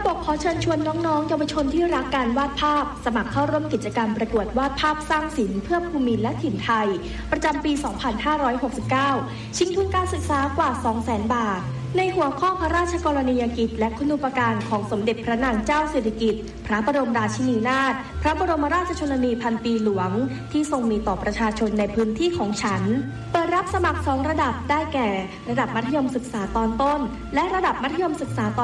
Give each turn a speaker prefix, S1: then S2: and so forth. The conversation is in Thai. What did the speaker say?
S1: ปกขอเชิญชวนน้องๆเยาวชนที่รักการวาดภาพสมัครเข้าร่วมกิจกรรมประกวดวาดภาพสร้างศิลป์เพื่อภูมิและถิ่นไทยประจำปี 2569 ชิงทุนการศึกษากว่า 200,000 บาทในหัวข้อพระราชกรณียกิจและคุณูปการของสมเด็จพระนางเจ้าสิริกิติ์พระบรมราชินีนาถพระบรมราชชนนีพันปีหลวงที่ทรงมีต่อประชาชนในพื้นที่ของฉันเปิดรับสมัคร2ระดับได้แก่ระดับมัธยมศึกษาตอนต้นและระดับมัธยมศึกษาตอน